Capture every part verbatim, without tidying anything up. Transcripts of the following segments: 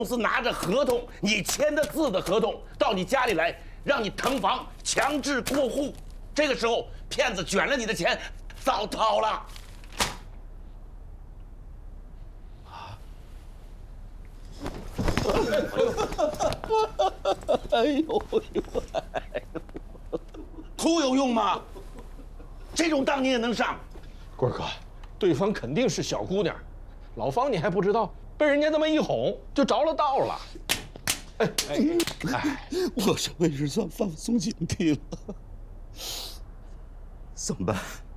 公司拿着合同，你签的字的合同到你家里来，让你腾房，强制过户。这个时候，骗子卷了你的钱，早逃了。啊！哎呦呦！哭有用吗？这种当你也能上？ 棍儿哥，对方肯定是小姑娘，老方你还不知道，被人家这么一哄就着了道了。哎哎哎！ 我这位是算放松警惕了，怎么办？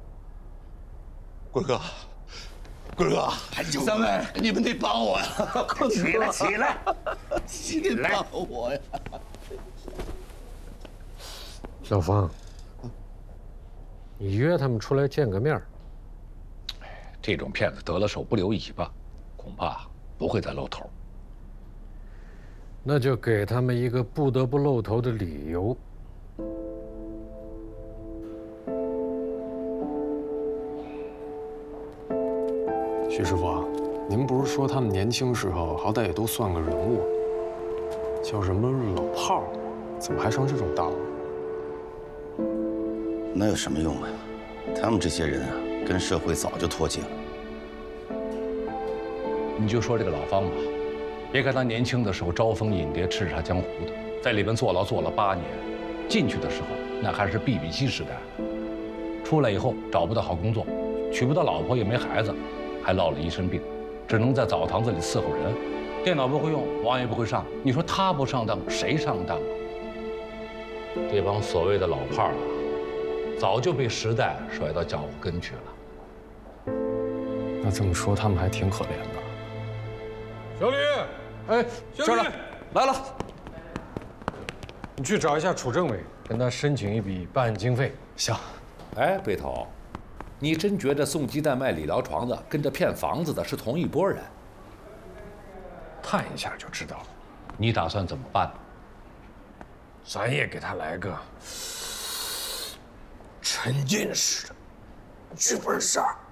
棍儿哥，棍儿哥，三位，你们得帮我呀！快起来，起来，起来，帮我呀！ 老方，你约他们出来见个面。 这种骗子得了手不留尾巴，恐怕不会再露头。 那就给他们一个不得不露头的理由。 徐师傅，您不是说他们年轻时候好歹也都算个人物，叫什么老炮儿，怎么还成这种道了？ 那有什么用啊？他们这些人啊，跟社会早就脱节了。 你就说这个老方吧，别看他年轻的时候招蜂引蝶、叱咤江湖的，在里边坐牢坐了八年，进去的时候那还是 B B 机时代，出来以后找不到好工作，娶不到老婆也没孩子，还落了一身病，只能在澡堂子里伺候人，电脑不会用，网也不会上。你说他不上当，谁上当啊？这帮所谓的老炮儿啊，早就被时代甩到脚后跟去了。 那这么说，他们还挺可怜的。 小李，哎， 小李来了， 你去找一下楚政委，跟他申请一笔办案经费。 行。 哎，北头，你真觉得送鸡蛋卖理疗床的跟着骗房子的是同一拨人？ 探一下就知道了。 你打算怎么办？ 咱也给他来个沉浸式的剧本杀。